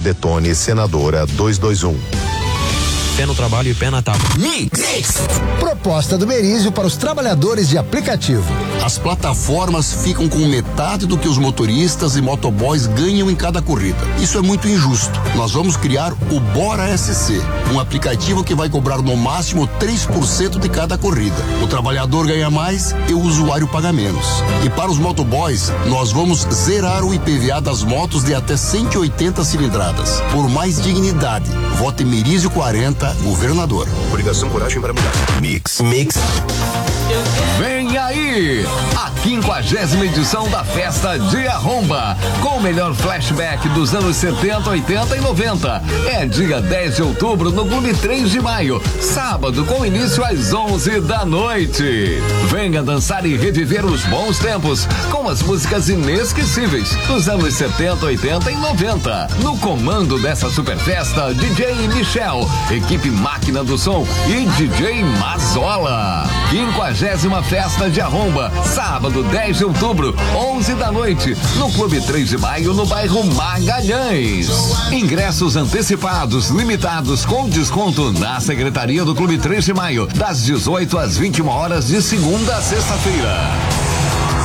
Detone Senadora 221. Pé no trabalho e pé na tábua. Mix. Proposta do Merizio para os trabalhadores de aplicativo. As plataformas ficam com metade do que os motoristas e motoboys ganham em cada corrida. Isso é muito injusto. Nós vamos criar o Bora SC, um aplicativo que vai cobrar no máximo 3% de cada corrida. O trabalhador ganha mais e o usuário paga menos. E para os motoboys, nós vamos zerar o IPVA das motos de até 180 cilindradas. Por mais dignidade, vote Merizio 40, governador. Coligação Coragem para Mudar. Mix. Vem aí, a 50ª edição da Festa de Arromba, com o melhor flashback dos anos 70, 80 e 90. É dia 10 de outubro no Clube 3 de Maio, sábado, com início às 11 da noite. Venha dançar e reviver os bons tempos com as músicas inesquecíveis dos anos 70, 80 e 90. No comando dessa super festa, DJ Michel, equipe Máquina do Som e DJ Mazola. 50ª Festa de Arromba, sábado 10 de outubro, 11 da noite, no Clube 3 de Maio, no bairro Magalhães. Ingressos antecipados, limitados, com desconto na Secretaria do Clube 3 de Maio, das 18 às 21 horas de segunda a sexta-feira.